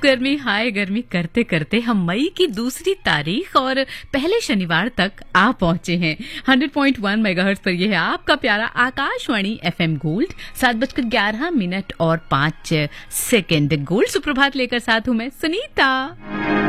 गर्मी हाय गर्मी करते करते हम मई की दूसरी तारीख और पहले शनिवार तक आ पहुंचे हैं। 100.1 मेगाहर्ट्ज पर यह है आपका प्यारा आकाशवाणी FM गोल्ड। 7:11 और 5 सेकंड। गोल्ड सुप्रभात लेकर साथ हूं मैं सुनीता।